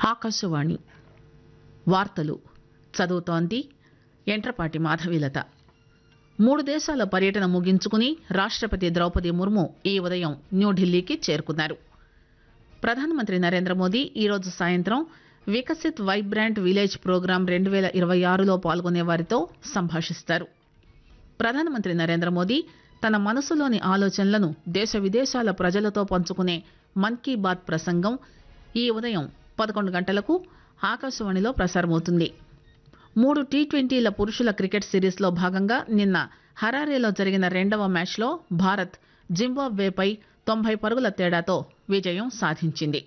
ఆకాశవాణి వార్తలు చదువుతోంది ఎంట్రపాటి మాధవీలత. 3 దేశాల పర్యటన ముగించుకుని రాష్టపతి ద్రౌపది ముర్ము ఈ ఉదయం న్యూఢిల్లీకి చేరుకున్నారు. ప్రధానమంత్రి నరేంద్ర మోదీ ఈరోజు సాయంత్రం వికసిత్ వైబ్రాంట్ విలేజ్ ప్రోగ్రాం 2026లో పాల్గొనే వారితో సంభాషిస్తారు. ప్రధానమంత్రి నరేంద్ర మోదీ తన మనసులోని ఆలోచనలను దేశ విదేశాల ప్రజలతో పంచుకునే మన్ కీ బాత్ ప్రసంగం ఈ ఉదయం 11 గంటలకు ఆకాశవాణిలో ప్రసారమవుతుంది. 3 టీ20ల పురుషుల క్రికెట్ సిరీస్లో భాగంగా నిన్న హరారేలో జరిగిన 2వ మ్యాచ్లో భారత్ జింబాబ్వేపై 90 పరుగుల తేడాతో విజయం సాధించింది.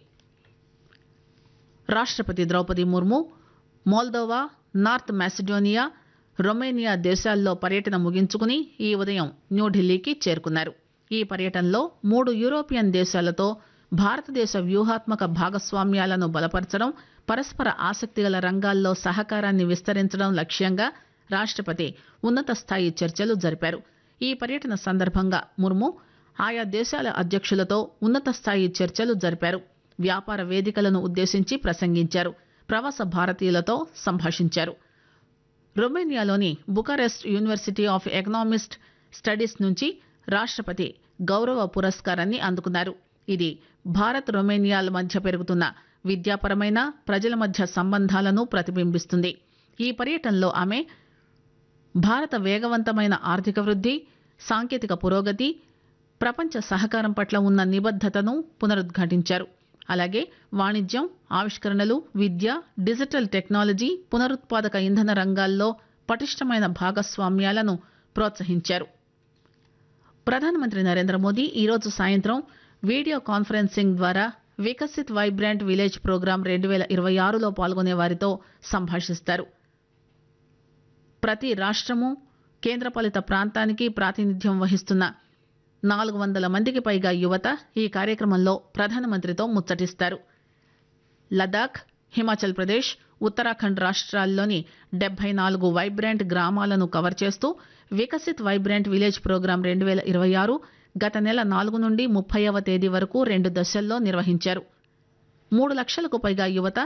రాష్టపతి Draupadi Murmu Moldova, north Macedonia, Romania దేశాల్లో పర్యటన ముగించుకుని ఈ ఉదయం న్యూఢిల్లీకి చేరుకున్నారు. ఈ పర్యటనలో 3 యూరోపియన్ దేశాలతో భారతదేశ వ్యూహాత్మక భాగస్వామ్యాలను బలపరచడం, పరస్పర ఆసక్తిగల రంగాల్లో సహకారాన్ని విస్తరించడం లక్ష్యంగా రాష్టపతి ఉన్నత స్థాయి చర్చలు జరిపారు. ఈ పర్యటన సందర్భంగా ముర్ము ఆయా దేశాల అధ్యక్షులతో ఉన్నత స్థాయి చర్చలు జరిపారు. వ్యాపార వేదికలను ఉద్దేశించి ప్రసంగించారు. ప్రవాస భారతీయులతో సంభాషించారు. రొమేనియాలోని Bucharest university of economist studies నుంచి రాష్టపతి గౌరవ పురస్కారాన్ని అందుకున్నారు. ఇది భారత్ రొమేనియాల మధ్య పెరుగుతున్న విద్యాపరమైన, ప్రజల మధ్య సంబంధాలను ప్రతిబింబిస్తుంది. ఈ పర్యటనలో ఆమె భారత వేగవంతమైన ఆర్థిక వృద్ధి, సాంకేతిక పురోగతి, ప్రపంచ సహకారం పట్ల ఉన్న నిబద్ధతను పునరుద్ఘాటించారు. అలాగే వాణిజ్యం, ఆవిష్కరణలు, విద్య, డిజిటల్ టెక్నాలజీ, పునరుత్పాదక ఇంధన రంగాల్లో పటిష్టమైన భాగస్వామ్యాలను ప్రోత్సహించారు. ప్రధానమంత్రి నరేంద్ర మోదీ ఈరోజు సాయంత్రం వీడియో కాన్ఫరెన్సింగ్ ద్వారా వికసిత్ వైబ్రాంట్ విలేజ్ ప్రోగ్రాం 2026లో పాల్గొనే వారితో సంభాషిస్తారు. ప్రతి రాష్ట్రము, కేంద్రపాలిత ప్రాంతానికి ప్రాతినిధ్యం వహిస్తున్న 400 మందికి పైగా యువత ఈ కార్యక్రమంలో ప్రధానమంత్రితో ముచ్చటిస్తారు. లదాఖ్, హిమాచల్ ప్రదేశ్, ఉత్తరాఖండ్ రాష్ట్రాల్లోని 74 వైబ్రాంట్ గ్రామాలను కవర్ చేస్తూ వికసిత్ వైబ్రాంట్ విలేజ్ ప్రోగ్రాం 2026 గత నెల 4 నుండి 30వ తేదీ వరకు 2 దశల్లో నిర్వహించారు. 3 లక్షలకు పైగా యువత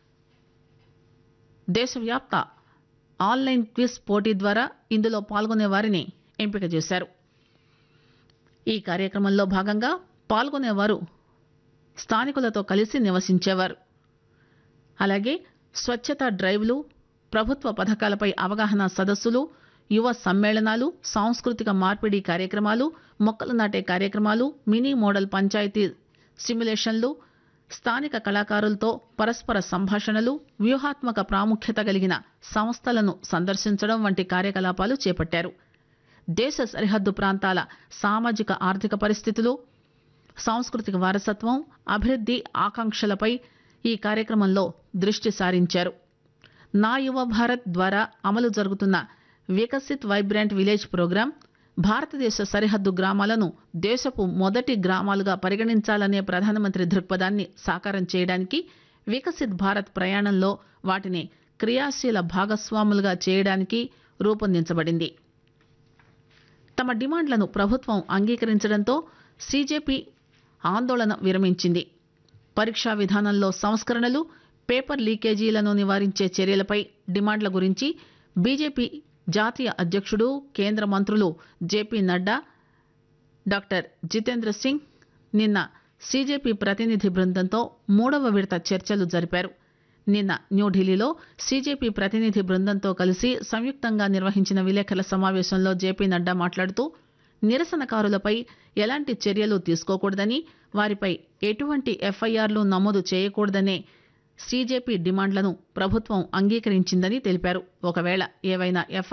దేశవ్యాప్త ఆన్లైన్ క్విజ్ పోటీ ద్వారా ఇందులో పాల్గొనే వారిని ఎంపిక చేశారు. ఈ కార్యక్రమంలో భాగంగా పాల్గొనేవారు స్థానికులతో కలిసి నివసించేవారు. అలాగే స్వచ్ఛతా డ్రైవ్లు, ప్రభుత్వ పథకాలపై అవగాహన సదస్సులు, యువ సమ్మేళనాలు, సాంస్కృతిక మార్పిడి కార్యక్రమాలు, మొక్కలు నాటే కార్యక్రమాలు, మినీ మోడల్ పంచాయతీ సిమ్యులేషన్లు, స్థానిక కళాకారులతో పరస్పర సంభాషణలు, వ్యూహాత్మక ప్రాముఖ్యత కలిగిన సంస్థలను సందర్శించడం వంటి కార్యకలాపాలు చేపట్టారు. దేశ సరిహద్దు ప్రాంతాల సామాజిక ఆర్థిక పరిస్థితులు, సాంస్కృతిక వారసత్వం, అభివృద్ధి ఆకాంక్షలపై ఈ కార్యక్రమంలో దృష్టి సారించారు. నా యువ భారత్ ద్వారా అమలు జరుగుతున్న వికసిత్ వైబ్రాంట్ విలేజ్ ప్రోగ్రాం భారతదేశ సరిహద్దు గ్రామాలను దేశపు మొదటి గ్రామాలుగా పరిగణించాలనే ప్రధానమంత్రి దృక్పథాన్ని సాకారం చేయడానికి, వికసిత్ భారత్ ప్రయాణంలో వాటిని క్రియాశీల భాగస్వాములుగా చేయడానికి రూపొందించబడింది. తమ డిమాండ్లను ప్రభుత్వం అంగీకరించడంతో సీజేపీ ఆందోళన విరమించింది. పరీక్షా విధానంలో సంస్కరణలు, పేపర్ లీకేజీలను నివారించే చర్యలపై డిమాండ్ల గురించి బీజేపీ జాతీయ అధ్యక్షుడు, కేంద్ర మంత్రులు జేపీ నడ్డా, డాక్టర్ జితేంద్ర సింగ్ నిన్న సీజేపీ ప్రతినిధి బృందంతో 3వ విడత చర్చలు జరిపారు. నిన్న న్యూఢిల్లీలో సీజేపీ ప్రతినిధి బృందంతో కలిసి సంయుక్తంగా నిర్వహించిన విలేకరుల సమావేశంలో జేపీ నడ్డా మాట్లాడుతూ, నిరసనకారులపై ఎలాంటి చర్యలు తీసుకోకూడదని, వారిపై ఎటువంటి ఎఫ్ఐఆర్లు నమోదు చేయకూడదనే సీజేపీ డిమాండ్లను ప్రభుత్వం అంగీకరించిందని తెలిపారు. ఒకవేళ ఏవైనా